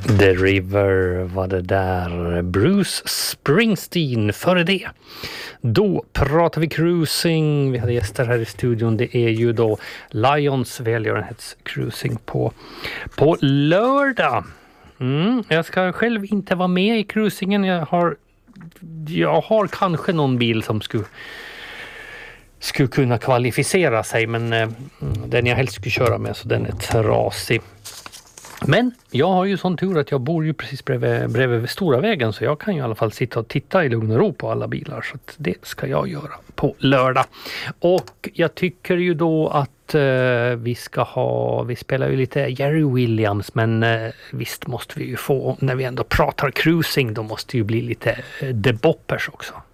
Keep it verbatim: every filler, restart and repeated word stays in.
The River var det där. Bruce Springsteen före det. Då pratar vi cruising. Vi hade gäster här i studion. Det är ju då Lions välgörenhetscruising på, på lördag. Mm, jag ska själv inte vara med i cruisingen. Jag har, jag har kanske någon bil som skulle, skulle kunna kvalificera sig. Men eh, den jag helst skulle köra med, så den är trasig. Men jag har ju sån tur att jag bor ju precis bredvid, bredvid stora vägen, så jag kan ju i alla fall sitta och titta i lugn och ro på alla bilar, så att det ska jag göra på lördag. Och jag tycker ju då att eh, vi ska ha, vi spelar ju lite Jerry Williams, men eh, visst måste vi ju få, när vi ändå pratar cruising, då måste ju bli lite eh, The Boppers också.